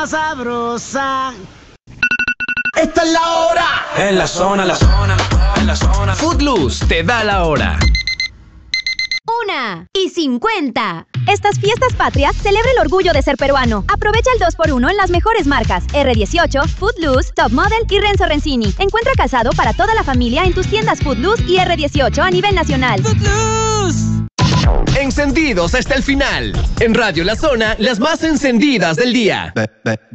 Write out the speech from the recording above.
más sabrosa. ¡Esta es la hora! En la zona. Footloose te da la hora. 1:50. Estas fiestas patrias celebra el orgullo de ser peruano. Aprovecha el 2x1 en las mejores marcas: R18, Footloose, Top Model y Renzo Renzini. Encuentra calzado para toda la familia en tus tiendas Footloose y R18 a nivel nacional. ¡Footloose! Encendidos hasta el final. En Radio La Zona, las más encendidas del día.